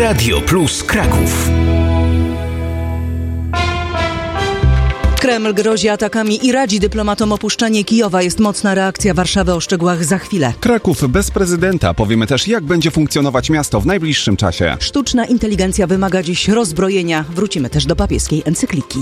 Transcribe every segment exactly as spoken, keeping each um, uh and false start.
Radio Plus Kraków. Kreml grozi atakami i radzi dyplomatom opuszczenie Kijowa. Jest mocna reakcja Warszawy, o szczegółach za chwilę. Kraków bez prezydenta. Powiemy też, jak będzie funkcjonować miasto w najbliższym czasie. Sztuczna inteligencja wymaga dziś rozbrojenia. Wrócimy też do papieskiej encykliki.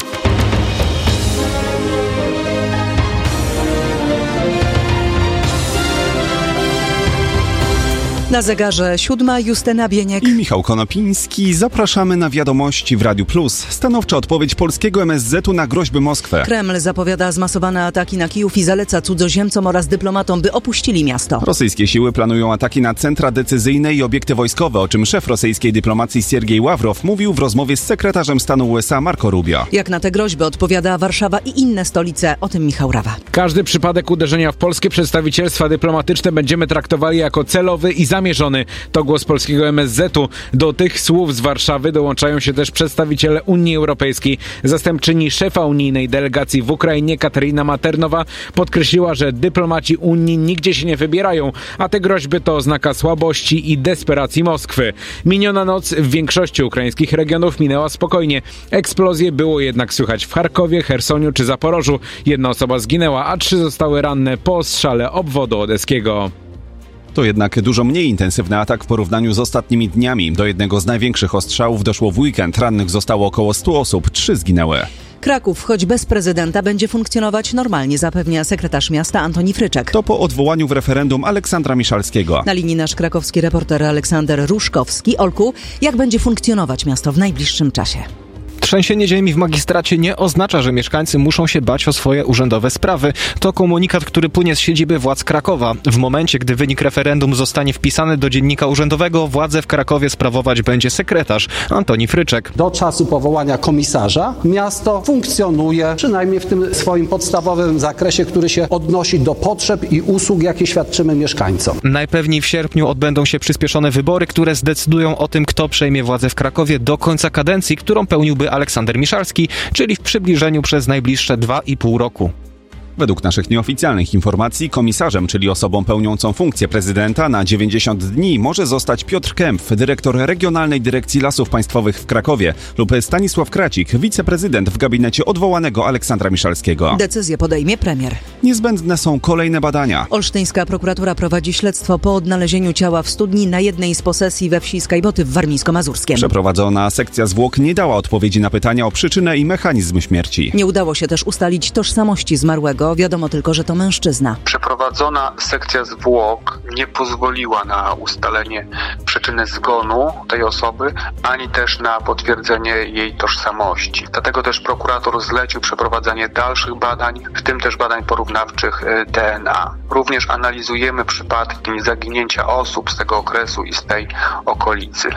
Na zegarze siódma, Justyna Bieniek i Michał Konopiński. Zapraszamy na wiadomości w Radiu Plus. Stanowcza odpowiedź polskiego M S Z u na groźby Moskwy. Kreml zapowiada zmasowane ataki na Kijów i zaleca cudzoziemcom oraz dyplomatom, by opuścili miasto. Rosyjskie siły planują ataki na centra decyzyjne i obiekty wojskowe, o czym szef rosyjskiej dyplomacji Siergiej Ławrow mówił w rozmowie z sekretarzem stanu U S A Marco Rubio. Jak na te groźby odpowiada Warszawa i inne stolice. O tym Michał Rawa. Każdy przypadek uderzenia w polskie przedstawicielstwa dyplomatyczne będziemy traktowali jako celowy i zamierzony. To głos polskiego M S Z u. Do tych słów z Warszawy dołączają się też przedstawiciele Unii Europejskiej. Zastępczyni szefa unijnej delegacji w Ukrainie Katarina Maternowa podkreśliła, że dyplomaci Unii nigdzie się nie wybierają, a te groźby to oznaka słabości i desperacji Moskwy. Miniona noc w większości ukraińskich regionów minęła spokojnie. Eksplozje było jednak słychać w Charkowie, Chersoniu czy Zaporożu. Jedna osoba zginęła, a trzy zostały ranne po ostrzale obwodu odeskiego. To jednak dużo mniej intensywny atak w porównaniu z ostatnimi dniami. Do jednego z największych ostrzałów doszło w weekend. Rannych zostało około stu osób, trzy zginęły. Kraków, choć bez prezydenta, będzie funkcjonować normalnie, zapewnia sekretarz miasta Antoni Fryczek. To po odwołaniu w referendum Aleksandra Miszalskiego. Na linii nasz krakowski reporter Aleksander Ruszkowski. Olku, jak będzie funkcjonować miasto w najbliższym czasie? Trzęsienie ziemi w magistracie nie oznacza, że mieszkańcy muszą się bać o swoje urzędowe sprawy. To komunikat, który płynie z siedziby władz Krakowa. W momencie, gdy wynik referendum zostanie wpisany do dziennika urzędowego, władzę w Krakowie sprawować będzie sekretarz Antoni Fryczek. Do czasu powołania komisarza miasto funkcjonuje, przynajmniej w tym swoim podstawowym zakresie, który się odnosi do potrzeb i usług, jakie świadczymy mieszkańcom. Najpewniej w sierpniu odbędą się przyspieszone wybory, które zdecydują o tym, kto przejmie władzę w Krakowie do końca kadencji, którą pełniłby Aleksander Miszalski, czyli w przybliżeniu przez najbliższe dwa i pół roku. Według naszych nieoficjalnych informacji komisarzem, czyli osobą pełniącą funkcję prezydenta na dziewięćdziesiąt dni może zostać Piotr Kempf, dyrektor Regionalnej Dyrekcji Lasów Państwowych w Krakowie, lub Stanisław Kracik, wiceprezydent w gabinecie odwołanego Aleksandra Miszalskiego. Decyzję podejmie premier. Niezbędne są kolejne badania. Olsztyńska prokuratura prowadzi śledztwo po odnalezieniu ciała w studni na jednej z posesji we wsi Skajboty w Warmińsko-Mazurskiem. Przeprowadzona sekcja zwłok nie dała odpowiedzi na pytania o przyczynę i mechanizm śmierci. Nie udało się też ustalić tożsamości zmarłego. Wiadomo tylko, że to mężczyzna. Przeprowadzona sekcja zwłok nie pozwoliła na ustalenie przyczyny zgonu tej osoby, ani też na potwierdzenie jej tożsamości. Dlatego też prokurator zlecił przeprowadzenie dalszych badań, w tym też badań porównawczych D N A. Również analizujemy przypadki zaginięcia osób z tego okresu i z tej okolicy.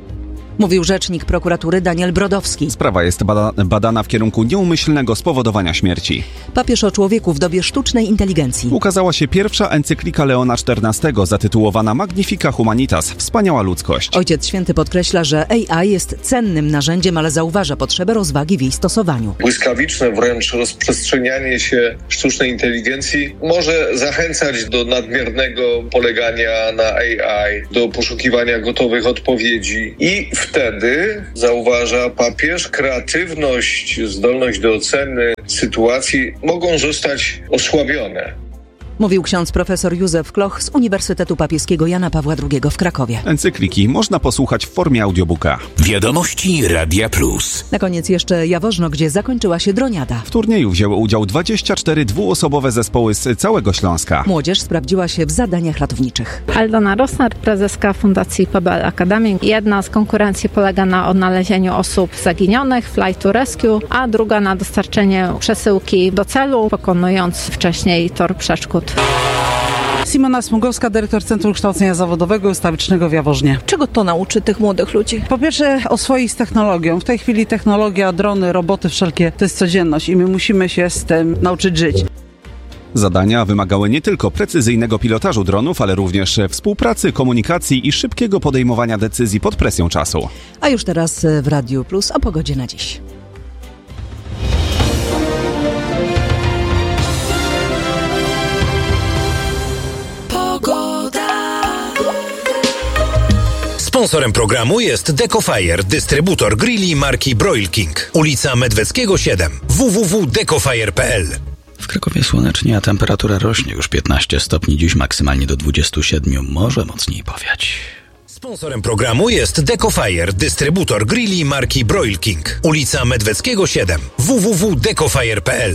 Mówił rzecznik prokuratury Daniel Brodowski. Sprawa jest bada- badana w kierunku nieumyślnego spowodowania śmierci. Papież o człowieku w dobie sztucznej inteligencji. Ukazała się pierwsza encyklika Leona czternastego zatytułowana Magnifica Humanitas – Wspaniała ludzkość. Ojciec Święty podkreśla, że A I jest cennym narzędziem, ale zauważa potrzebę rozwagi w jej stosowaniu. Błyskawiczne wręcz rozprzestrzenianie się sztucznej inteligencji może zachęcać do nadmiernego polegania na A I, do poszukiwania gotowych odpowiedzi i wtedy, zauważa papież, kreatywność, zdolność do oceny sytuacji mogą zostać osłabione. Mówił ksiądz profesor Józef Kloch z Uniwersytetu Papieskiego Jana Pawła drugiego w Krakowie. Encykliki można posłuchać w formie audiobooka. Wiadomości Radia Plus. Na koniec jeszcze Jaworzno, gdzie zakończyła się droniada. W turnieju wzięły udział dwadzieścia cztery dwuosobowe zespoły z całego Śląska. Młodzież sprawdziła się w zadaniach ratowniczych. Aldona Rosnar, prezeska Fundacji P B L Academy. Jedna z konkurencji polega na odnalezieniu osób zaginionych, Fly to Rescue, a druga na dostarczenie przesyłki do celu, pokonując wcześniej tor przeszkód. Simona Smugowska, dyrektor Centrum Kształcenia Zawodowego i Ustawicznego w Jaworznie. Czego to nauczy tych młodych ludzi? Po pierwsze, oswoić z technologią. W tej chwili technologia, drony, roboty wszelkie to jest codzienność i my musimy się z tym nauczyć żyć. Zadania wymagały nie tylko precyzyjnego pilotażu dronów, ale również współpracy, komunikacji i szybkiego podejmowania decyzji pod presją czasu. A już teraz w Radiu Plus o pogodzie na dziś. Sponsorem programu jest Decofire, dystrybutor grilli marki Broil King. Ulica Medweckiego siedem. w w w kropka decofire kropka p l. W Krakowie słonecznie, a temperatura rośnie już piętnaście stopni, dziś maksymalnie do dwudziestu siedmiu, może mocniej powiać. Sponsorem programu jest Decofire, dystrybutor grilli marki Broil King. Ulica Medweckiego siedem. w w w kropka decofire kropka p l.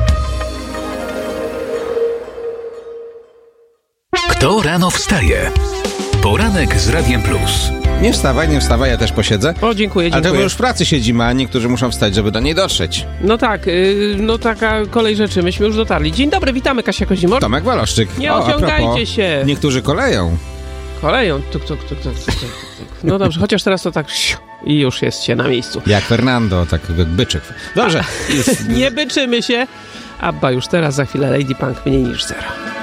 Kto rano wstaje? Poranek z Radiem Plus. Nie wstawaj, nie wstawaj, ja też posiedzę. O, dziękuję, dziękuję. Ale to my już w pracy siedzimy, a niektórzy muszą wstać, żeby do niej dotrzeć. No tak, yy, no taka kolej rzeczy, myśmy już dotarli. Dzień dobry, witamy, Kasia Kozimor. Tomek Waloszczyk. Nie o, ociągajcie się. Niektórzy koleją. Koleją? Tuk, tuk, tuk, tuk, tuk, tuk. No dobrze, chociaż teraz to tak i już jest na miejscu. Jak Fernando, tak jak byczek. Dobrze. Jest... Nie byczymy się. Abba już teraz, za chwilę Lady Punk mniej niż zero.